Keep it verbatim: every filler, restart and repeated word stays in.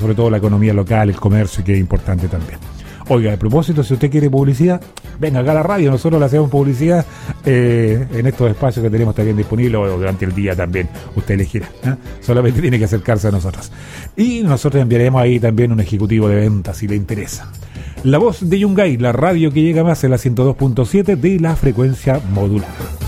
sobre todo la economía local, el comercio, que es importante también. Oiga, a propósito, si usted quiere publicidad, venga acá a la radio, nosotros le hacemos publicidad eh, en estos espacios que tenemos también disponibles, o durante el día también, usted elegirá, ¿eh? Solamente tiene que acercarse a nosotros. Y nosotros enviaremos ahí también un ejecutivo de ventas si le interesa. La voz de Yungay, la radio que llega más en la ciento dos punto siete de la frecuencia modulada.